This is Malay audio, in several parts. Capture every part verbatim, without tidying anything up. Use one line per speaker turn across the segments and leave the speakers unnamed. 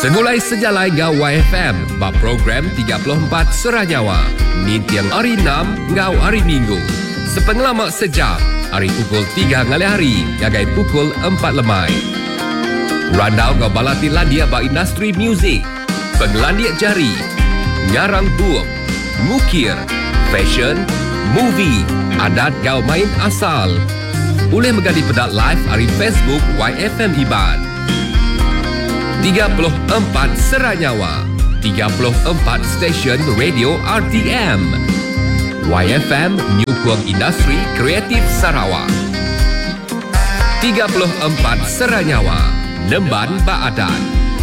Semulai sejalai ngau Y F M, bab program tiga puluh empat Seranyawa. Ni tiang hari enam ngau hari Minggu. Sepengelamak sejak, hari pukul tiga ngali hari, gagai pukul empat lemai. Randau ngau balati landia ba industri muzik, pengelandiak jari, ngarang buuk, ngukir, fashion, movie, adat ngau main asal. Boleh menjadi pedat live hari Facebook Y F M Iban. tiga puluh empat Seranyawa, tiga puluh empat stesen radio R T M. Y F M Nyukung Industri Kreatif Sarawak. tiga puluh empat Seranyawa, Nemban Baadan.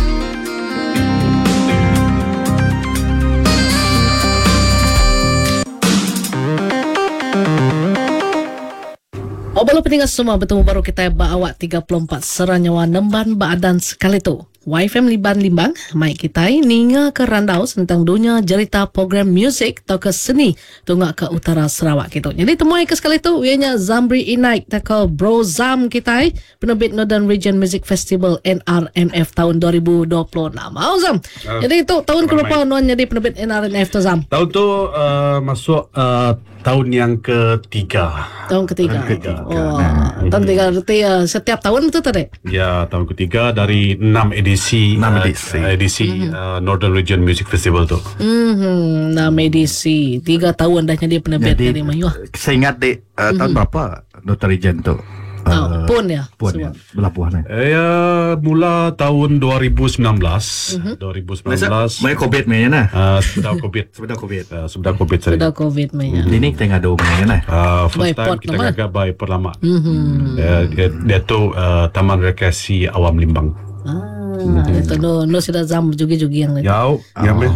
Oh, belum penting semua bertemu baru kita bawa tiga puluh empat Seranyawa Nemban Baadan sekali tu. Y F M Liban Limbang, mai kita ninga ke randau tentang dunia cerita program muzik atau ke seni tunggak ke utara Sarawak gitu. Jadi temui ke sekali tu ianya Zamri Inaik atau Bro Zam kita penerbit Northern Region Music Festival N R M F tahun dua ribu dua puluh enam. Oh Zam. Uh, jadi itu tahun keberapa Nuan jadi penerbit N R M F tu Zam?
Tahun tu uh, masuk uh, tahun yang ketiga.
Tahun ketiga.
Tahun ketiga.
Oh, nah, tahun ketiga berarti uh, setiap tahun betul tadi?
Ya, tahun ketiga dari enam edisi
enam edisi,
uh, edisi mm-hmm. uh, Northern Region Music Festival tu.
Hmm, enam edisi, tiga tahun dah jadi penerbit dari Mayuah.
Saya ingat dek uh, mm-hmm. tahun berapa Northern Region tu?
Uh, oh, pun ya.
Pun ya. Belapuan.
Eh, ya, mula tahun dua ribu sembilan belas. Mm-hmm. dua ribu sembilan belas.
Mai COVID mai nah.
Uh, sudah COVID.
Sudah COVID.
Uh, sudah COVID saja.
Sudah COVID mai.
Mm-hmm. Ini kita ngado mai nah.
Uh, first time kita gagal by perlama. Mm-hmm. Uh, dia, dia tu uh, Taman Rekreasi Awam Limbang.
Ah, mm-hmm. Itu no, no sudah Zam jugi-jugi yang lain.
Yau, ya meh.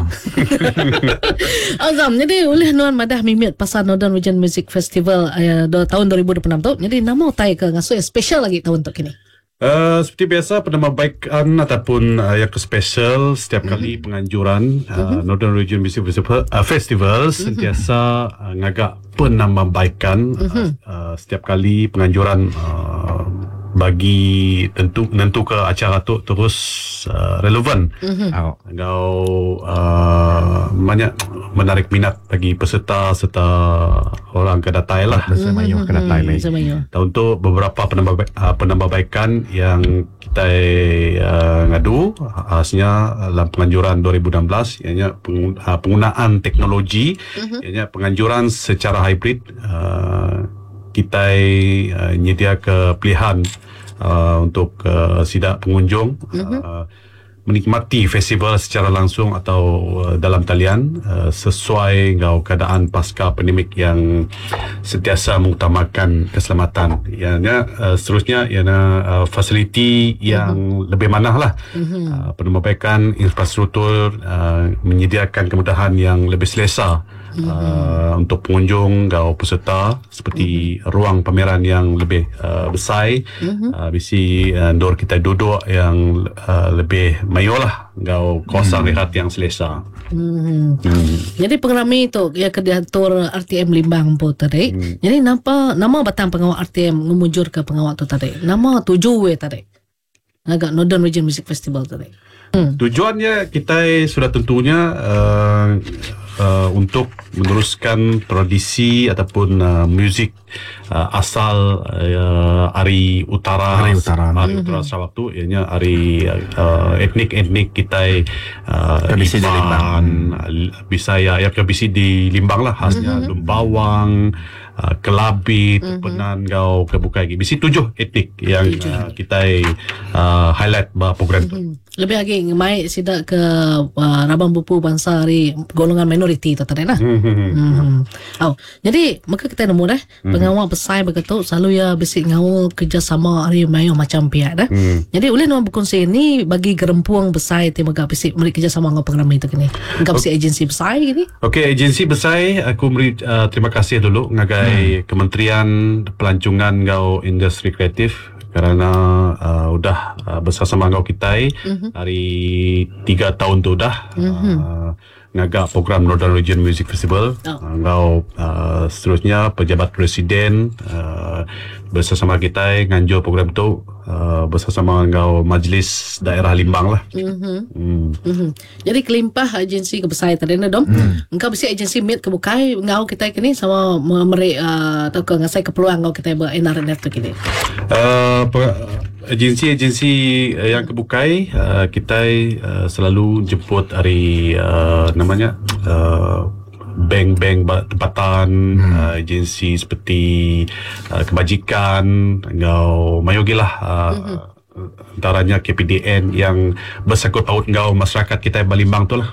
Oh Zam, jadi oleh Nuan madah mimit pasal Northern Region Music Festival uh, do, tahun dua ribu dua puluh enam tu. Jadi nama utai ke ngasuh yang special lagi tahun tu kini.
Uh, seperti biasa penambahbaikan ataupun uh, yang ke special setiap mm-hmm. kali penganjuran uh, mm-hmm. Northern Region Music Festival, uh, Festival mm-hmm. sentiasa uh, ngagak penambahbaikan mm-hmm. uh, uh, setiap kali penganjuran uh, bagi tentu tentu ke acara tu terus uh, relevan. Mm-hmm. Kau uh, banyak menarik minat bagi peserta serta orang kedatai lah.
Bersamayo
mm-hmm.
kedatai mai.
Tahun tu beberapa penambah uh, penambahbaikan yang kita uh, ngadu khasnya dalam penganjuran dua ribu enam belas ianya pengun, uh, penggunaan teknologi mm-hmm. ianya penganjuran secara hybrid. Uh, kita uh, nyedia ke pilihan uh, untuk uh, sidak pengunjung mm-hmm. uh, menikmati festival secara langsung atau uh, dalam talian uh, sesuai ngau keadaan pasca pandemik yang sentiasa mengutamakan keselamatan. Ianya uh, seterusnya ianya uh, fasiliti yang mm-hmm. lebih manah lah. Mm-hmm. Uh, penambahbaikan infrastruktur uh, menyediakan kemudahan yang lebih selesa. Mm-hmm. Uh, untuk pengunjung atau peserta seperti mm-hmm. ruang pameran yang lebih uh, besar, mm-hmm. uh, bisi uh, dor kita duduk yang uh, lebih mayo lah, atau kawasan mm-hmm. rehat yang selesa.
Hmm. Hmm. Jadi pengerami itu ya kediatur R T M Limbang pun tadi. Hmm. Jadi nama nama batang pengawal R T M memujur ke pengawal tu tadi. Nama tujuh we tadi. Agak Northern Region Music Festival tadi. Hmm.
Tujuannya kita sudah tentunya uh, uh, untuk meneruskan tradisi ataupun uh, muzik uh, asal uh, Ari Utara
Ari Utara,
Ari Utara mm-hmm. Sarawak tu ianya Ari uh, etnik-etnik kita uh,
tradisi di Limbang,
Bisaya ya tradisi di Limbang lah khasnya mm-hmm. Lumbawang, uh, Kelabit, mm-hmm. Penan kau kebukai bisi tujuh etnik yang uh, kita uh, highlight bah program tu.
Mm-hmm. Lebih lagi mai sidak ke uh, Rabang Bupu bangsa Ari golongan minoriti tu tadi lah. Mm-hmm. Mm-hmm. Oh, jadi maka kita nemu dah mm-hmm. pengawal besar begitu selalu ya bisik ngawal kerjasama Ari mayo macam pihak dah. Mm. Jadi boleh nak berkongsi ni bagi gerempuang besar ti maga bisik meri kerjasama dengan program itu kini. Engkau bisik agensi besar gini.
Okey, agensi besar aku beri uh, terima kasih dulu ngagai mm. Kementerian Pelancongan ngau Industri Kreatif kerana uh, udah uh, bersama ngau kita mm-hmm. dari tiga tahun tu dah mm-hmm. uh, ngagak program Northern Region Music Festival. Oh. Uh, ngau uh, seterusnya pejabat presiden uh, bersama kita nganjur program tu uh, bersama ngau majlis daerah Limbang lah.
Mhm.
Hmm.
Mhm. Jadi kelimpah agensi kebesar tadi na dom. Hmm. Engkau bisi agensi mit kebukai ngau kita kini sama memberi uh, atau ke ngasai keperluan ngau kita ber N R N F tu kini.
Uh, agensi-agensi yang kebukai uh, kita uh, selalu jemput hari uh, namanya uh, bank-bank tempatan, hmm. uh, agensi seperti uh, kebajikan, ngau mayogilah uh, hmm. antaranya K P D N yang bersangkut paut ngau masyarakat kita Balimbang tu lah.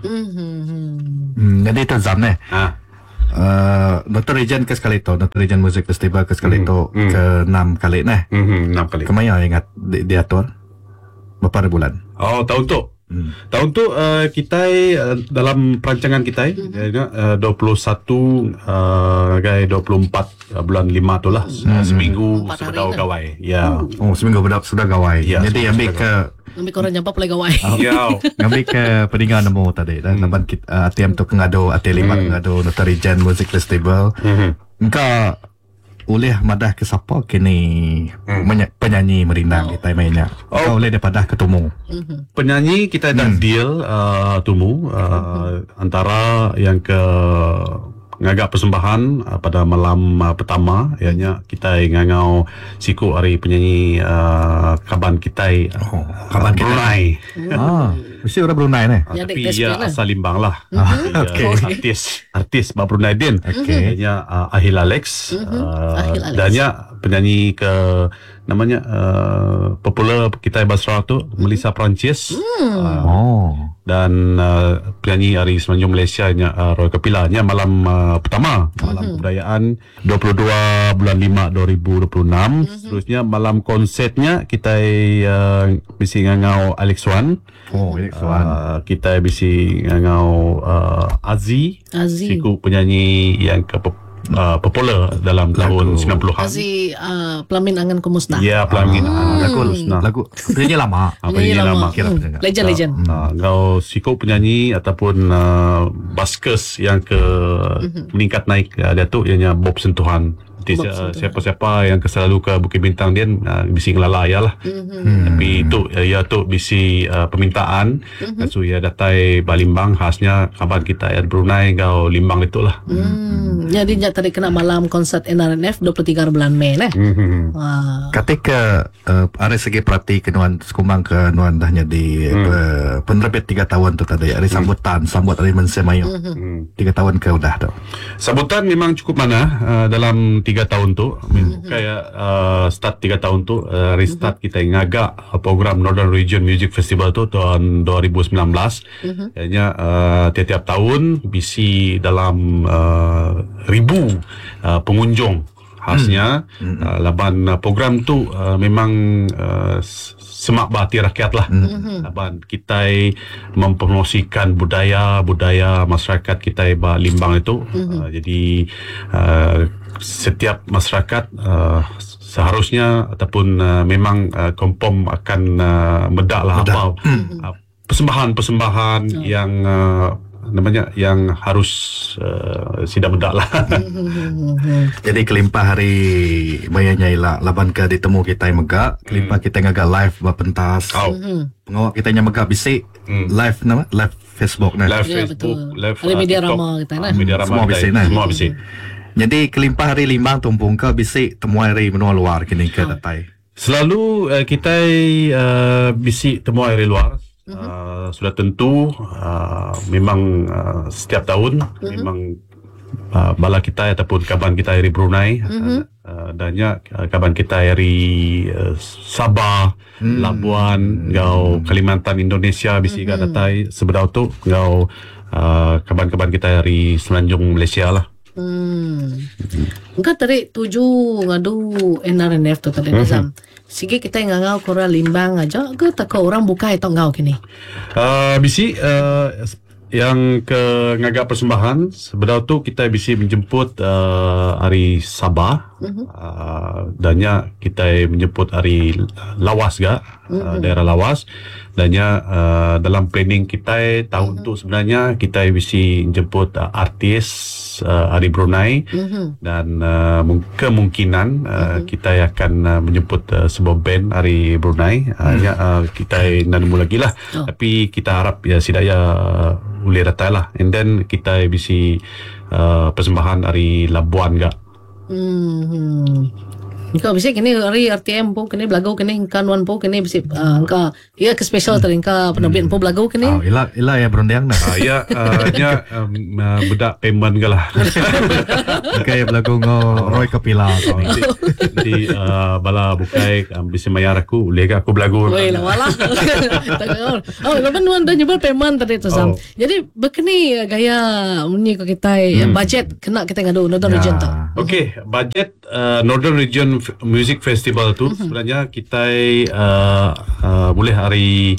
Hmm.
Hmm, jadi itu Zam eh.
Ha.
Uh, Doctor Region ke sekali tu, Doctor Region Music Festival ke sekali tu
hmm.
ke enam kali nah.
Hmm, enam kali.
Kemana ingat di, diatur? Berapa bulan?
Oh, tahun tu. Hmm. Tahun tu uh, kita uh, dalam perancangan kita hmm. uh, dua puluh satu uh, dua puluh empat uh, bulan lima tu lah. Hmm. Uh, seminggu sudah gawai. Ya.
Oh, seminggu sudah sudah gawai.
Ya,
jadi ambil ke
ambil korang jampak pelai gawai.
Ya.
Ambil ke peninggalan nemu tadi dan hmm. naban kita uh, A T M tu ngado A T lima hmm. ngado Doctor Region Music Festival. Hmm. Engkau oleh madah ke siapa kini hmm. meny- penyanyi merindang oh. kita mainnya. Oh. Engkau oleh daripada ketemu. Hmm.
Penyanyi kita dah hmm. deal uh, tumu uh, hmm. antara yang ke ngagak persembahan uh, pada malam uh, pertama ianya kita ngangau siku hari penyanyi uh, kaban kita
oh, kaban
uh, Brunei.
Ah, mesti orang Brunei ni.
Uh, tapi ia asal Limbang lah.
Mm-hmm. Uh, okay.
uh, artis artis Bab Brunei din.
Okay.
Ianya uh, Ahil Alex.
Mm-hmm.
Uh,
Ahil Alex.
Dan ia penyanyi ke namanya uh, popular kita Basra tu Melissa Perancis.
Mm.
Uh,
oh.
Dan uh, penyanyi hari Semenanjung Malaysia nya uh, Roy Kapila nya malam uh, pertama malam mm-hmm. kebudayaan dua puluh dua bulan lima dua ribu dua puluh enam. Mm-hmm. Seterusnya malam konsertnya kita uh, bisi ngangau Alex Wan.
Oh, Alex Wan.
Uh, kita bisi ngangau uh, Azi.
Azi.
Siku penyanyi yang ke Uh, popular dalam lagu. Tahun sembilan puluhan.
Azi uh, Pelamin Angan Kumusnah.
Ya, Pelamin
ah, lagu
Kumusnah.
Lagu penyanyi lama.
Ah, penyanyi lama.
lama. Hmm. Legend-legend.
Uh, Kau sikau penyanyi ataupun uh, baskers yang ke mm-hmm. meningkat naik uh, dia tu ianya Bob Sentuhan. Bob uh, siapa-siapa yang ke selalu ke Bukit Bintang dia uh, bisi ngelalaya lah. Mm-hmm. Tapi itu uh, ya tu bisi uh, permintaan. Mm-hmm. So ya datai Balimbang khasnya kabar kita ya Brunei kau Limbang itulah.
Mm. Jadi dia tadi kena malam konsert N R N F dua puluh tiga bulan Mei eh.
Mm-hmm.
Wah.
Ketika uh, ada segi perhati kenuan sekumang ke nuan dahnya di mm. uh, penerbit tiga tahun tu tadi ada sambutan mm. sambut hari Mensemayu. Mm-hmm. Tiga tahun ke udah tu.
Sambutan memang cukup mana uh, dalam tiga tahun tu mm-hmm. kayak uh, start tiga tahun tu uh, restart mm-hmm. kita ngagak uh, program Northern Region Music Festival tu tahun dua ribu sembilan belas. Mm-hmm. Ianya uh, tiap-tiap tahun bisi dalam uh, ribu uh, pengunjung khasnya mm-hmm. uh, laban uh, program tu uh, memang uh, semak bahati rakyat lah. Mm-hmm. Laban kita mempromosikan budaya budaya masyarakat kita bah Limbang itu. Mm-hmm. Uh, jadi uh, setiap masyarakat uh, seharusnya ataupun uh, memang uh, kompom akan uh, medak lah apa mm-hmm. uh, persembahan-persembahan oh. yang uh, namanya yang harus uh, sidak medak lah.
Jadi kelimpah hari bayanya ialah laban ke ditemu kita yang megak, kelimpah hmm. kita ngagak live berpentas. Oh. Pengawak kita yang megak bisik hmm. live nama live Facebook nah.
Live
ya,
Facebook,
betul.
live
uh, media rama kita nah.
Media rama
semua bisik nah.
Semua bisik.
Jadi kelimpah hari Limbang tumpung ke bisik temuan hari menua luar kini ke datai.
Selalu uh, kita uh, bisik temuan hari luar. Uh-huh. Uh, sudah tentu uh, memang uh, setiap tahun uh-huh. memang uh, bala kita ataupun kaban kita dari Brunei uh-huh. uh, dannya uh, kaban kita dari uh, Sabah, hmm. Labuan, ngau Kalimantan Indonesia bisi uh-huh. datai sebedau tu ngau uh, kaban-kaban kita dari Semenanjung Malaysia lah.
Hmm. Engkau tadi tuju ngadu N R N F tu tadi mm-hmm. Nazam. Sige kita ngangau korang Limbang aja ke tak orang buka itu ngau kini.
Uh, bisi uh, yang ke ngagak persembahan sebedau tu kita bisi menjemput uh, hari Sabah. Mm-hmm. Uh, dannya kita menjemput hari Lawas ga mm-hmm. uh, daerah Lawas. Dannya uh, dalam planning kita tahun mm-hmm. tu sebenarnya kita bisi menjemput uh, artis uh, Hari Brunei,
Mhm.
dan uh, mung- kemungkinan uh,
Mm-hmm.
kita akan uh, menjemput uh, sebuah band Hari Brunei. Uh, ya, uh, kita nak nemu lagi lah.
Oh.
Tapi kita harap ya sidaya uh, boleh datang lah. And then kita bisi uh, persembahan Hari Labuan gak.
Hmm. Engkau bisa kini hari R T M pun kini belagu kini kan wan pun kini bisa uh, engkau ya ke special tadi engkau penerbit pun belagu kini.
Oh, ila ila ya berundang dah.
Uh, ya, uh, nya um, uh, bedak payment ke lah.
Kayak belagu ngo Roy Kapila.
Nanti, nanti uh, bala bukai um, bisa mayar aku, boleh ke aku belagu.
Weh lah wala. Oh, lepas wan dah nyebut payment tadi tu Sam.
Oh.
Jadi begini gaya bunyi ke kita hmm. budget kena kita ngadu Northern Region tu.
Okey, budget uh, Northern Region F- Music Festival tu sebenarnya kita uh, uh, boleh hari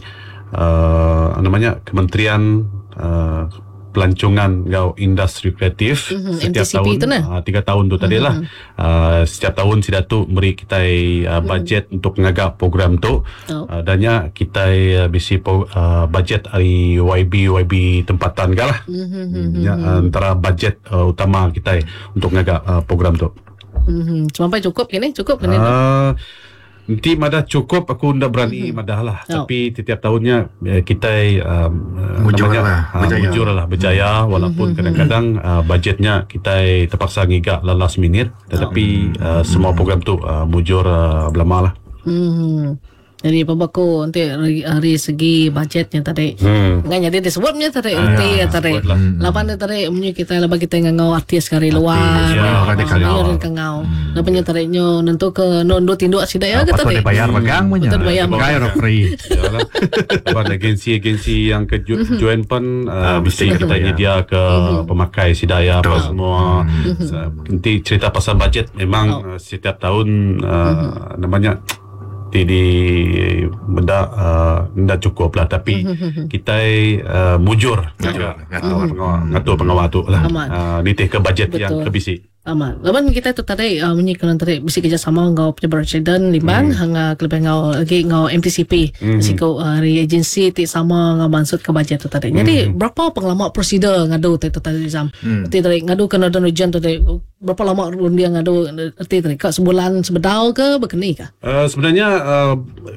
uh, namanya Kementerian uh, Pelancongan Gau Industri Kreatif
Mhm,
setiap
M T C P
tahun
tu nah.
uh, tiga tahun tu tadi lah uh, setiap tahun sida tu beri kita uh, budget untuk ngagak program tu.
Oh.
Uh, dannya kita uh, bisi po, uh, budget hari Y B Y B tempatan ke lah. Hmm, ya, antara budget uh, utama kita untuk ngagak uh, program tu.
Mhm. Sampai cukup kini cukup kini.
Uh, nanti madah cukup aku ndak berani madah lah.
Oh.
Tapi setiap tahunnya eh, kita um,
Mujur
namanya,
lah,
ah,
berjaya.
mujur lah berjaya walaupun kadang-kadang uh, budgetnya kita terpaksa ngigak la last minute, tetapi uh, semua program tu uh, mujur uh, belama lah.
Hmm. Jadi pembaku nanti dari, dari segi budgetnya tadi.
Hmm.
Nggak jadi disebutnya tadi
Ah,
nanti
ya,
tadi.
sebut lah.
Lapan dia tadi punya kita lepas kita ngau artis kari luar.
ya,
orang di Kangau.
Orang di Kangau. Lapanya tadi nyo nentu ke nondo tindu asida ya ke
Pas
tadi.
dia bayar magang punya.
Betul bayar magang.
Kaya free.
Yalah. Lepas agensi-agensi yang ke jo- join pun uh,
Ah,
mesti
mesti
kita
bayar.
nyedia ke pemakai sidaya apa
Betul.
semua. So, nanti cerita pasal budget memang uh, setiap tahun uh, namanya di, di benda uh, benda cukup lah, tapi kita uh, mujur ngatur pengawal ngatur pengawal tu lah.
Aman.
Uh, nitih ke budget yang
Betul.
kebisi.
Aman. Laban kita tu tadi uh, bunyi kalau tadi bisa kerjasama ngau pejabat presiden limbang hanga kelebih ngau lagi ngau M T C P siko uh, dari agensi ti sama ngau mansut ke budget tu tadi. Jadi berapa penglama prosedur ngadu tu tadi Sam. Ti tadi ngadu ke Northern Region tu tadi berapa lama dia ngadu ti tadi kak sebulan sebedau ke berkeni kah?
Uh, sebenarnya uh,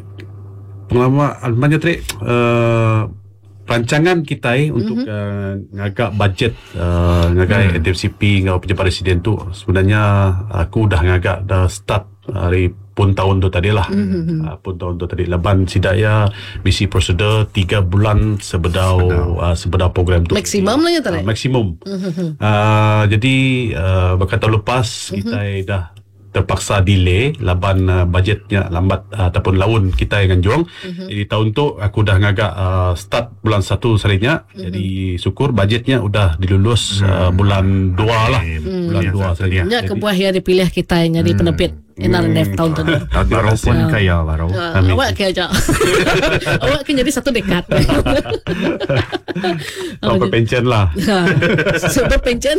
pengalaman Almanya tadi uh, rancangan kita eh, untuk uh, ngagak budget uh, ngagak mm. N T C P ngagak pejabat presiden tu sebenarnya aku dah ngagak dah start hari pun tahun tu tadi lah. Mm-hmm. Uh, pun tahun tu tadi leban sidaya misi prosedur tiga bulan sebedau uh, sebedau program tu.
Maksimum lah ya tadi.
Uh, maksimum. Uh, jadi uh, berkata lepas kita dah terpaksa delay laban uh, budgetnya lambat uh, ataupun laun kita yang anjung. Uh-huh. Jadi tahun tu aku dah ngagak uh, start bulan satu sarinya. Uh-huh. Jadi syukur budgetnya udah dilulus uh, bulan dua lah.
Hmm.
Bulan
Hmm.
dua sarinya.
Nya kebuah yang dipilih kita yang jadi penerbit N R N F tahun tu.
Tahun baru pun kaya baru.
Uh, awak kaya aja. Awak kan jadi satu dekat.
Kau pension lah.
Super pension.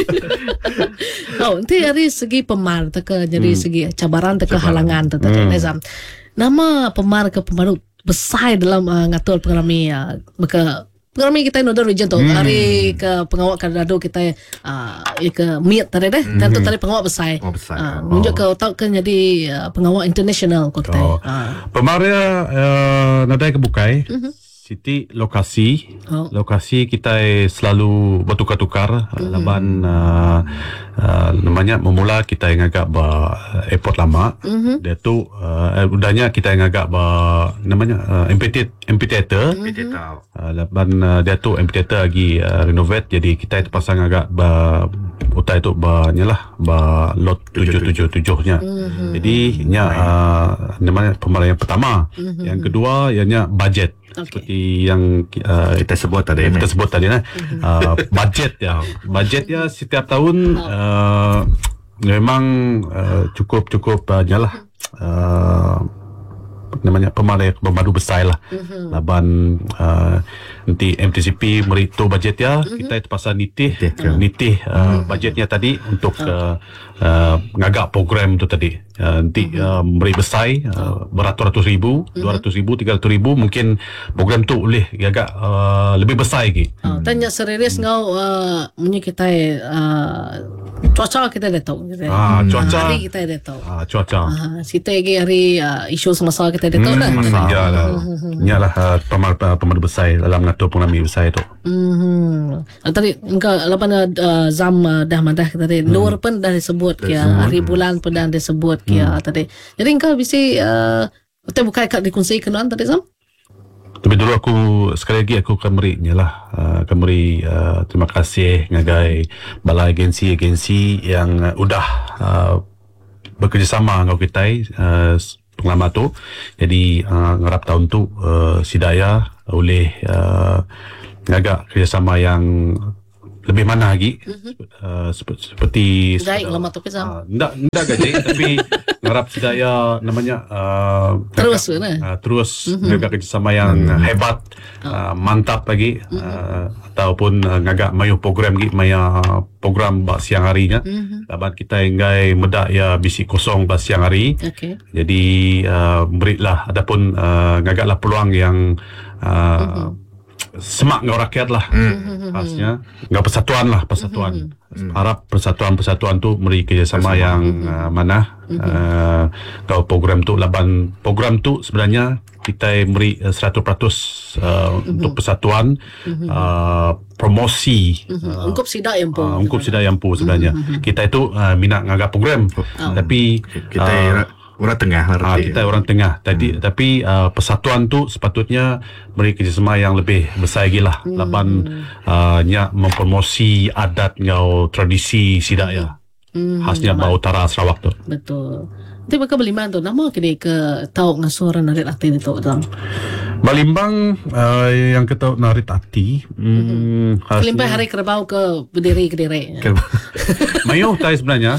Oh, nanti dari segi pemar teka jadi segi cabaran teka halangan teka
Hmm.
Nezam. Nama pemar ke pemaru besar dalam uh, ngatur pengrami uh, maka pengrami kita Northern Region tu hari ke pengawal kadado kita uh, ke meet tadi deh dan tu tadi pengawal besar.
Oh, besar.
Uh,
Oh.
nunjuk ke otak kan jadi uh, pengawal international ko kita.
Oh.
Uh,
Pemaria uh, nadai kebukai. Siti lokasi
Oh.
lokasi kita selalu bertukar-tukar mm-hmm. laban uh, uh, namanya memula kita yang agak ba airport lama mm-hmm. dia tu uh, udahnya kita yang agak ba namanya uh, amphitheater amphitheater mm-hmm. uh, laban uh, dia tu amphitheater lagi uh, renovate, jadi kita terpaksa agak ba utai tu ba nyalah ba lot tujuh tujuh tujuh nya. Mm-hmm. Jadi nya uh, namanya pembayaran yang pertama. Mm-hmm. Yang kedua ianya budget. Okay. Seperti yang uh,
Kita sebut tadi.
kita sebut tadi nah. Uh, budget ya. Budget ya setiap tahun uh, memang uh, cukup cukup uh, nyalah uh, namanya pemalai pemadu besar lah. Mm-hmm. Laban uh, nanti M T C P merito bajet ya, mm-hmm. kita terpaksa nitih
Nitih,
nitih uh, mm-hmm. bajetnya tadi untuk uh, uh, ngagak program tu tadi. Uh, nanti mm-hmm. uh, beri besar uh, beratus-ratus ribu, mm-hmm. dua ratus ribu, tiga ratus ribu, mungkin program tu boleh agak uh, lebih besar lagi.
Oh, tanya serius mm. ngau uh, munyi kita uh, cuaca kita dah tahu. Kita.
Ah, cuaca.
Hari kita dah tahu.
Ah, cuaca.
Ah, kita lagi hari uh, isu semasa kita dah tahu dah.
Hmm, iyalah. Iyalah uh, pemal, pemadu besar dalam ngatur pengambil besar itu.
Hmm. Tadi engkau lapan uh, zam uh, dah madah tadi. Hmm. Nur pun dah disebut kia, hari bulan pun dah disebut kia hmm. tadi. Jadi engkau bisa uh, kita buka kat dikongsi kenalan tadi Zam?
Tapi dulu aku sekali lagi aku akan beri lah uh, akan beri uh, terima kasih ngagai bala agensi-agensi yang uh, udah uh, bekerjasama dengan kita uh, pengalaman tu. Jadi uh, ngarap tahun tu uh, Sidaya oleh uh, ngagak kerjasama yang lebih mana lagi mm-hmm. uh, seperti, seperti
gaik lama tu kesam.
Enggak enggak gaji tapi ngarap Sidaya namanya uh,
terus
ngagak,
uh,
terus mm-hmm. ngagak kerjasama yang mm-hmm. hebat oh. uh, mantap lagi mm-hmm. uh, ataupun uh, ngagak mayu program lagi maya program bak siang harinya mm-hmm. laban kita inggai medak ya bisi kosong bak siang hari okay. Jadi uh, berilah adapun uh, ngagaklah peluang yang uh, mm-hmm. semak dengan rakyat lah mm-hmm. khasnya dengan persatuan lah persatuan mm-hmm. harap persatuan-persatuan tu beri kerjasama Bersama. yang mm-hmm. uh, mana mm-hmm. uh, kalau program tu laban program tu sebenarnya kita beri uh, seratus peratus uh, mm-hmm. untuk persatuan mm-hmm. uh, promosi mm-hmm. uh,
ungkup sidak yang pu
uh, ungkup sidak yang pu sebenarnya mm-hmm. kita itu uh, minat ngagak program oh. tapi
kita uh, orang tengah
ah, kita orang tengah tadi hmm. tapi uh, persatuan tu sepatutnya beri kerjasama yang lebih besar lagi lah hmm. laban uh, nya mempromosi adat ngau tradisi sidak ya hmm. khasnya bawah utara Sarawak tu
betul. Nanti bakal belimbang tu nama kini ke tahu ngasuran narik hati itu dalam
Balimbang uh, yang kita narik hati hmm,
kelimpai hari kerbau ke berdiri kediri
mayu tai sebenarnya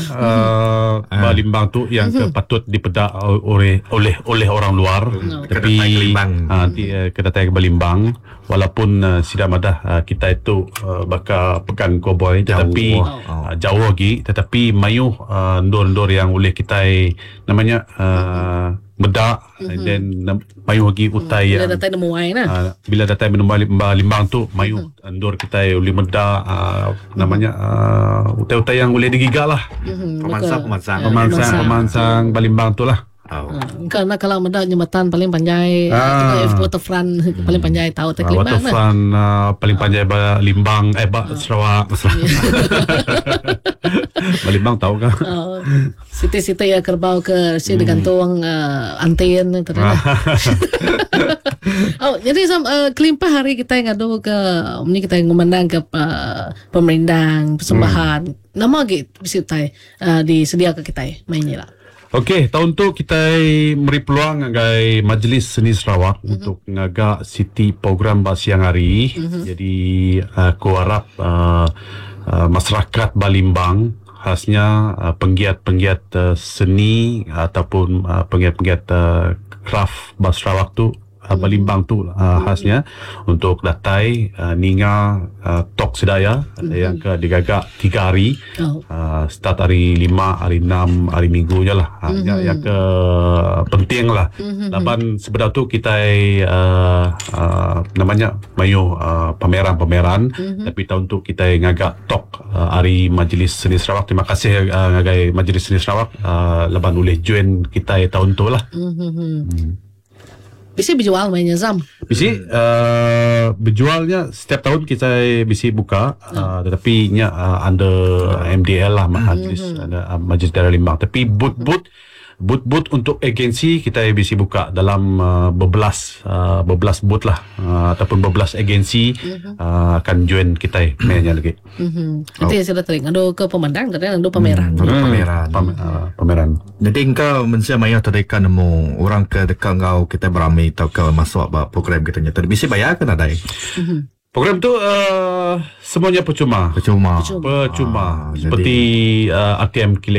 uh, Balimbang tu yang ke patut dipedak oleh oleh oleh orang luar no. Tapi uh, di, uh, kedatangan ke Balimbang walaupun uh, sidak madah uh, kita itu uh, bakal pekan cowboy tetapi jauh, uh, jauh lagi tetapi mayu uh, ndor-ndor yang oleh kita namanya uh, bedak mm-hmm. and then mayu lagi utai
bila
yang
datang nemu wine lah
uh, bila datang minum Balimbang tu mayu mm-hmm. ndor kita oleh bedak uh, namanya uh, utai-utai yang boleh digigak lah
mm-hmm.
pemansang pemansang
pemansang pemansang Balimbang tu lah.
Oh. Uh, karena kalau medak nyematan paling panjai ah. waterfront hmm. paling panjai tahu tak
uh, waterfront uh, paling panjai uh. Balimbang eh ba, uh. Sarawak Balimbang tahu kan
oh. Siti-siti ya kerbau ke si hmm. digantung uh, anten terus oh jadi uh, kelimpah hari kita ngadu ke ini kita ngumandang ke uh, pemerintah persembahan hmm. nama gitu bisa uh, disedia ke kita mainnya lah.
Okey, tahun tu kita beri peluang ngagai Majlis Seni Sarawak mm-hmm. untuk ngagak City program bak siang hari. Mm-hmm. Jadi uh, aku harap uh, uh, masyarakat Balimbang khasnya uh, penggiat-penggiat uh, seni ataupun uh, penggiat-penggiat uh, craft bak Sarawak tu uh, Balimbang tu uh, khasnya untuk datai uh, ninga uh, tok sedaya mm-hmm. yang ke digagak tiga hari oh. uh, start hari lima, hari enam, hari minggu je lah uh, mm-hmm. yang, yang ke penting lah mm-hmm. laban sebenarnya tu kita uh, uh, namanya mayu uh, pameran-pameran mm-hmm. tapi tahun tu kita ngagak tok uh, hari Majlis Seni Sarawak. Terima kasih uh, ngagai Majlis Seni Sarawak uh, laban boleh join kita tahun tu lah mm-hmm. hmm.
Bisa berjual mainnya Zam?
Bisa uh, berjualnya setiap tahun kita bisa buka uh, tetapi nya uh, under M D L lah Majlis mm-hmm. ada uh, Majlis Daerah Limbang tapi booth-booth booth-booth untuk agensi kita bisa buka dalam uh, berbelas uh, berbelas booth lah uh, ataupun berbelas agensi mm-hmm. uh, akan join kita mainnya lagi.
Mm-hmm. Nanti oh. saya teringat ada ke pemandang tadi ada pameran.
Hmm,
hmm.
pameran.
Pam, uh, pameran.
Jadi engkau mensia maya tadi kan nemu orang ke dekat engkau kita beramai atau ke masuk program kita nya. Tadi bisa bayar kan ada?
Mm-hmm.
Program tu uh, semuanya percuma.
Percuma.
Percuma. percuma. Ah, seperti uh, A T M kilik lah.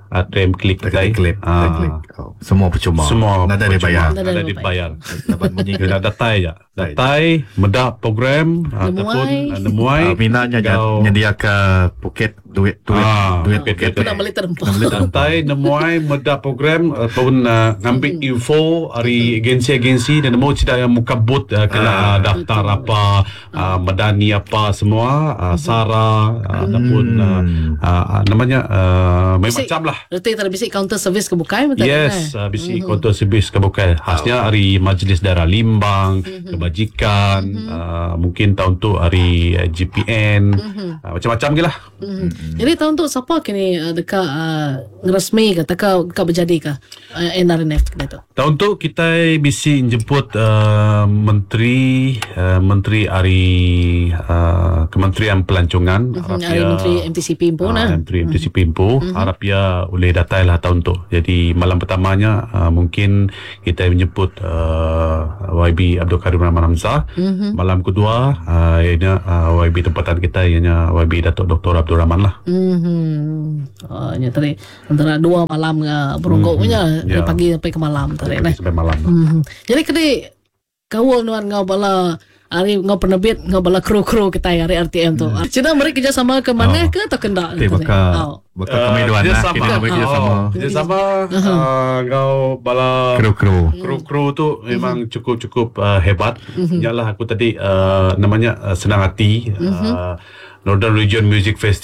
uh, Trem klik
Tak
kedai.
kena klip,
Ah,
tak klik. Oh, semua percuma.
Semua
Nada dia
percuma.
bayar.
Nada
Nada
dia
dibayar.
Dapat bunyi ke
Kena datai je. Datai, medak program ataupun uh, nemuai.
Ah, Minanya
Kau-
menyediakan Phuket duit duit
Ah,
duit
Phuket
Phuket.
Aku nak balik terempah.
Datai, nemuai, medak program ataupun uh, ngambil info dari agensi-agensi dan nemu tidak yang muka but uh, kena uh, daftar apa, uh, medani apa semua, uh, SARA uh, ataupun uh, uh, namanya uh,
Bisik.
macam lah.
Reti tadi bisik counter service ke bukai betul
Yes, uh, bisi kontor servis kebukai. Khasnya hari Majlis Darah Limbang, kebajikan, uh, mungkin tahun tu hari uh, G P N, uh, macam-macam ke lah.
Mm-hmm. Jadi tahun tu siapa kini uh, dekat uh, ngeresmi ke teka dekat berjadi ke uh, N R N F kena tu.
Tahun tu kita bisi jemput uh, menteri uh, menteri hari uh, Kementerian Pelancongan.
Mm-hmm. Hari Menteri M T C P pun
Ah,
nah.
Menteri M T C P Impo. Harap ia boleh datang lah tahun tu. Jadi malam pertamanya uh, mungkin kita menjemput uh, Y B Abdul Karim Rahman Hamzah. Malam kedua uh, ianya uh, Y B tempatan kita ianya Y B Datuk Doktor Abdul Rahman lah.
Mhm. Oh, nya tadi antara dua malam uh, berongkok punya dari
Ya.
pagi sampai ke malam tadi nah.
Sampai malam.
Mhm. Jadi kini kau nuan ngau bala hari ngau penerbit ngau bala kru-kru kita hari R T M tu. Cina mereka kerjasama ke mana
Oh.
ke atau kena?
Okey, bakal bakal kemeduan lah.
sama.
Kita bagi kerjasama.
Oh, kerjasama. uh, Kau bala
Kru-kru.
kru-kru tu memang cukup-cukup uh, hebat. Yalah aku tadi uh, namanya uh, senang hati. Uh, Northern Region Music Festival